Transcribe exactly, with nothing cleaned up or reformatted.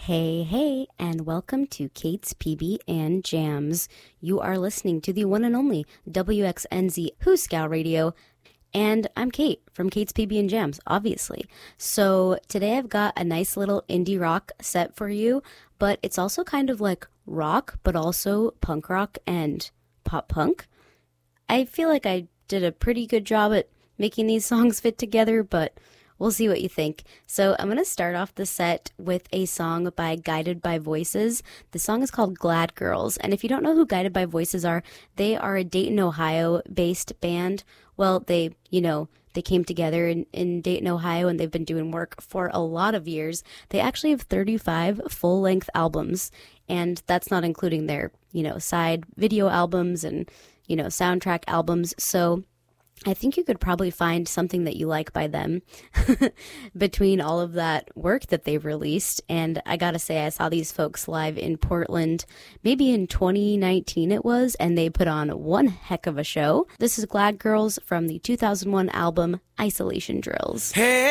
Hey, hey, and welcome to Kate's P B and Jams. You are listening to the one and only W X N Z Hooskow Radio, and I'm Kate from Kate's P B and Jams, obviously. So today I've got a nice little indie rock set for you, but it's also kind of like rock, but also punk rock and pop punk. I feel like I did a pretty good job at making these songs fit together, but we'll see what you think. So I'm going to start off the set with a song by Guided by Voices. The song is called Glad Girls. And if you don't know who Guided by Voices are, they are a Dayton, Ohio-based band. Well, they, you know, they came together in, in Dayton, Ohio, and they've been doing work for a lot of years. They actually have thirty-five full-length albums, and that's not including their, you know, side video albums and, you know, soundtrack albums. So I think you could probably find something that you like by them between all of that work that they've released. And I gotta say, I saw these folks live in Portland, maybe in twenty nineteen it was, and they put on one heck of a show. This is Glad Girls from the two thousand one album Isolation Drills. Hey!